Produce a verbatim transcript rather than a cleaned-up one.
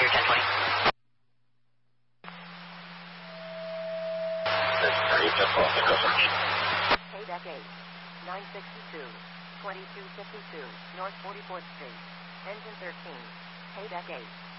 Here, ten twenty. Are you just off the coast? Payback eight, nine sixty-two, twenty-two fifty-two, North forty-fourth Street. Engine thirteen. Payback eight.